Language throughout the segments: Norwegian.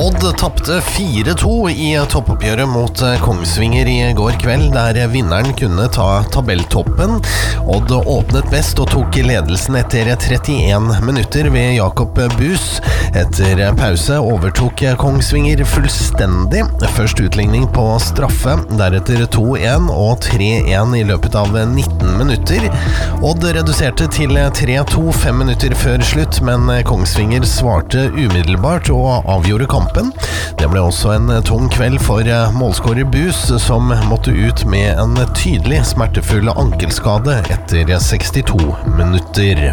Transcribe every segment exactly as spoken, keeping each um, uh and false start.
Odd tappte fire to i toppoppgjøret mot Kongsvinger i går kveld, der vinneren kunne ta tabelltoppen. Odd åpnet best og tok ledelsen etter trettien minutter ved Jakob Bus. Etter pause overtok Kongsvinger fullstendig. Først utligning på straffe, deretter to en og tre en i løpet av nitten minutter. Odd reduserte til tre to fem minutter før slutt, men Kongsvinger svarte umiddelbart og avgjorde kampen. Det ble også en tung kveld for målskårer Bus, som måtte ut med en tydelig smertefull ankelskade etter sekstito minutter.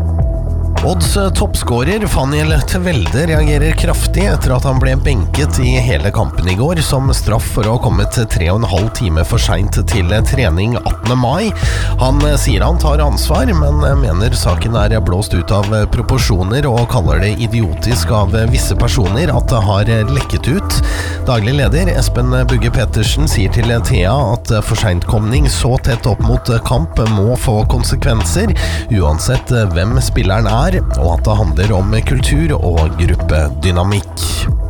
Odds toppskårer Faniel Tvelde reagerer kraftig etter at han ble benket i hele kampen i går som straff for å ha kommet tre og en halv time for sent til trening attende mai. Han sier han tar ansvar, men mener saken er blåst ut av proporsjoner og kaller det idiotisk av visse personer at det har lekket ut. Daglig leder Espen Bugge Pettersen sier til Thea at forsentkomning så tett opp mot kamp må få konsekvenser, uansett hvem spilleren er, og at det handler om kultur og gruppedynamikk.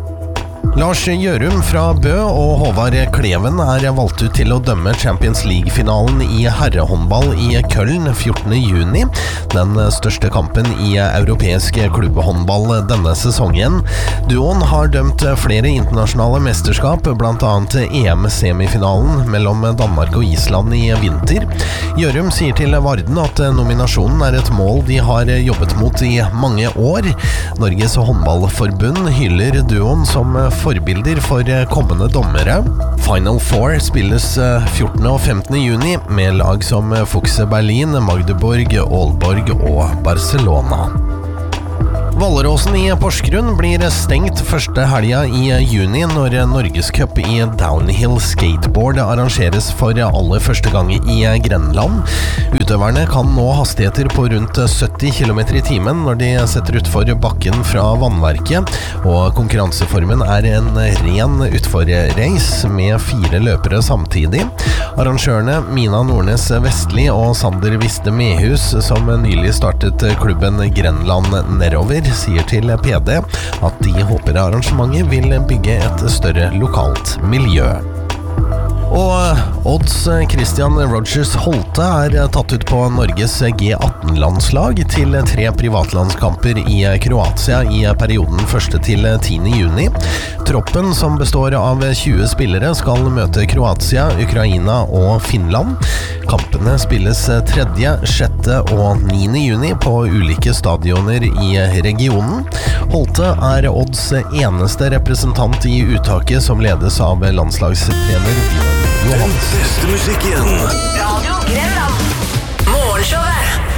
Lars Gjørum fra Bø og Håvard Kleven er valgt ut til å dømme Champions League-finalen i herrehåndball i Köln fjortende juni, den største kampen i europeisk klubbhåndball denne sesongen. Duoen har dømt flere internasjonale mesterskap, blant annet E M-semifinalen mellom Danmark og Island i vinter. Gjørum sier til Varden at nominasjonen er et mål de har jobbet mot i mange år. Norges håndballforbund hyller duoen som forbilder for kommende dommere. Final Four spilles fjortende og femtende juni med lag som Fuchse Berlin, Magdeburg, Aalborg og Barcelona. Valleråsen i Porsgrunn blir stengt første helga i juni når Norgescup i downhill skateboard arrangeres for aller første gang i Grenland. Utøverne kan nå hastigheter på rundt sytti kilometer i timen når de setter utfor bakken fra vannverket, og konkurranseformen er en ren utfor-race med fire løpere samtidig. Arrangørene Mina Nordnes Vestli og Sander Viste Mehus, som nylig startet klubben Grenland Nedover, sier til P D at de håper arrangementet vil bygge et større lokalt miljø. Og Odds Christian Rogers Holte er tatt ut på Norges G atten-landslag til tre privatlandskamper i Kroatia i perioden første til tiende juni. Troppen, som består av tjue spillere, skal møte Kroatia, Ukraina og Finland. Kampene spilles tredje, sjette og niende juni på ulike stadioner i regionen. Holte er Odds eneste representant i uttaket som ledes av landslagstrener Bjørn Johansen. Den beste musikken. Radio Grenland. Morgenshowet.